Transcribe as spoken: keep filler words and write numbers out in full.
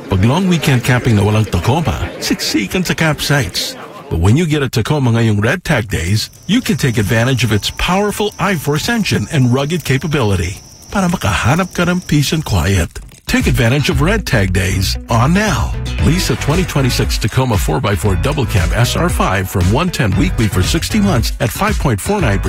Pag long weekend camping na walang Tacoma, siksikan sa campsites. But when you get a Tacoma ngayong Red Tag Days, you can take advantage of its powerful I-Force engine and rugged capability para makahanap ka ng peace and quiet. Take advantage of Red Tag Days on now. Lease a twenty twenty-six Tacoma four by four Double Cab S R five from one ten weekly for sixty months at five point four nine percent